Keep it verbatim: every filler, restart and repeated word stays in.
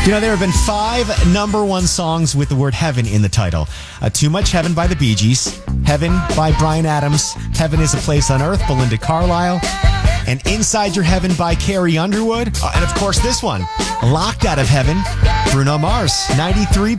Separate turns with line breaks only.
You know, there have been five number one songs with the word heaven in the title. Uh, Too Much Heaven by the Bee Gees, Heaven by Bryan Adams, Heaven is a Place on Earth, Belinda Carlisle, and Inside Your Heaven by Carrie Underwood. Uh, and of course this one, Locked Out of Heaven, Bruno Mars, ninety-three